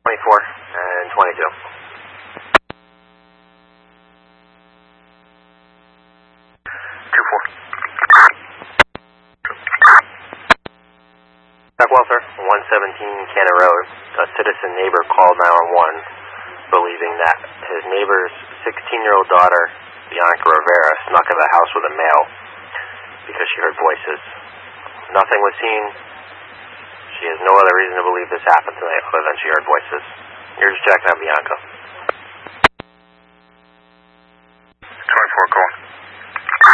24 and 22. Well, sir, 117 Cannon Road. A citizen neighbor called 911, believing that his neighbor's 16-year-old daughter, Bianca Rivera, snuck out of the house with a male because she heard voices. Nothing was seen. She has no other reason to believe this happened tonight other than she heard voices. You're just checking out Bianca.